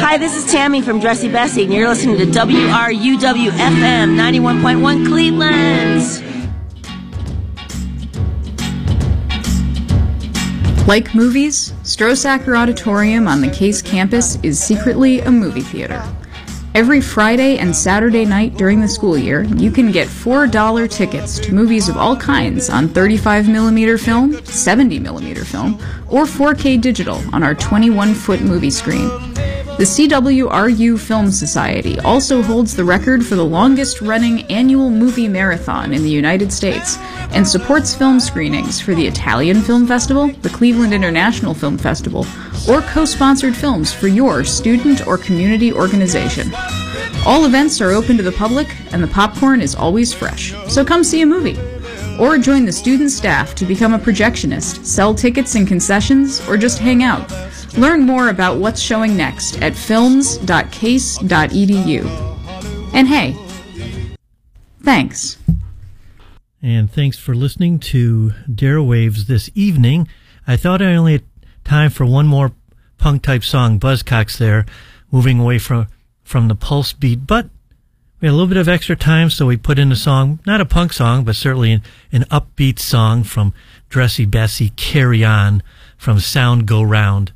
Hi, this is Tammy from Dressy Bessie, and you're listening to WRUW-FM 91.1 Cleveland. Like movies, Strosacker Auditorium on the Case campus is secretly a movie theater. Every Friday and Saturday night during the school year, you can get $4 tickets to movies of all kinds on 35mm film, 70mm film, or 4K digital on our 21-foot movie screen. The CWRU Film Society also holds the record for the longest-running annual movie marathon in the United States and supports film screenings for the Italian Film Festival, the Cleveland International Film Festival, or co-sponsored films for your student or community organization. All events are open to the public, and the popcorn is always fresh. So come see a movie. Or join the student staff to become a projectionist, sell tickets and concessions, or just hang out. Learn more about what's showing next at films.case.edu. And hey, thanks. And thanks for listening to Dare Waves this evening. I thought I only had time for one more punk-type song, Buzzcocks there, moving away from the pulse beat, but we had a little bit of extra time, so we put in a song, not a punk song, but certainly an upbeat song from Dressy Bessie, Carry On, from Sound Go Round.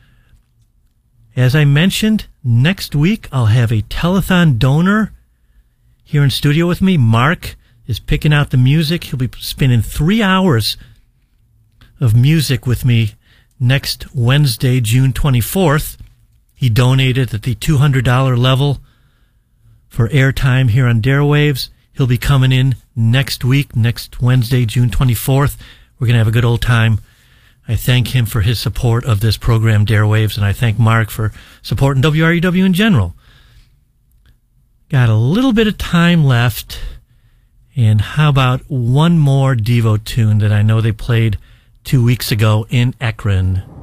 As I mentioned, next week I'll have a telethon donor here in studio with me. Mark is picking out the music. He'll be spending 3 hours of music with me next Wednesday, June 24th. He donated at the $200 level for airtime here on Dare Waves. He'll be coming in next week, next Wednesday, June 24th. We're going to have a good old time. I thank him for his support of this program, Dare Waves, and I thank Mark for supporting WRUW in general. Got a little bit of time left, and how about one more Devo tune that I know they played 2 weeks ago in Akron?